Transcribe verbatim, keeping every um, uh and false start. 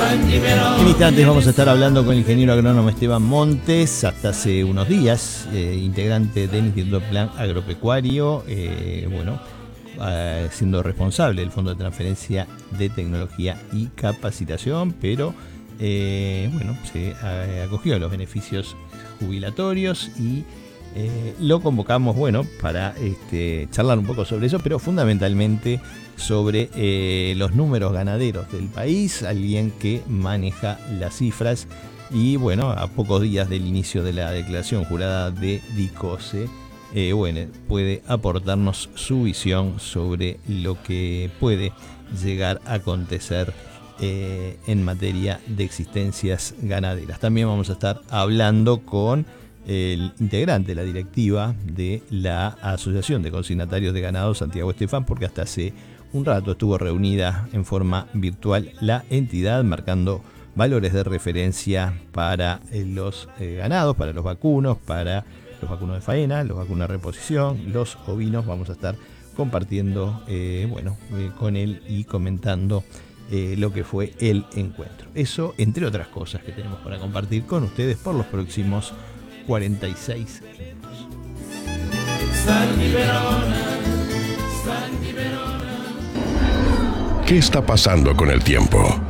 En instantes vamos a estar hablando con el ingeniero agrónomo Esteban Montes, hasta hace unos días, eh, integrante del Instituto Plan Agropecuario, eh, bueno, eh, siendo responsable del Fondo de Transferencia de Tecnología y Capacitación, pero eh, bueno, se eh, acogió a los beneficios jubilatorios y eh, lo convocamos, bueno, para este, charlar un poco sobre eso, pero fundamentalmente sobre eh, los números ganaderos del país, alguien que maneja las cifras y bueno, a pocos días del inicio de la declaración jurada de DICOSE, eh, bueno, puede aportarnos su visión sobre lo que puede llegar a acontecer eh, en materia de existencias ganaderas. También vamos a estar hablando con el integrante de la directiva de la Asociación de Consignatarios de Ganado, Santiago Estefan, porque hasta hace un rato estuvo reunida en forma virtual la entidad, marcando valores de referencia para los eh, ganados, para los vacunos, para los vacunos de faena, los vacunos de reposición, los ovinos. Vamos a estar compartiendo eh, bueno, eh, con él y comentando eh, lo que fue el encuentro. Eso, entre otras cosas que tenemos para compartir con ustedes por los próximos cuarenta y seis minutos. ¿Qué está pasando con el tiempo?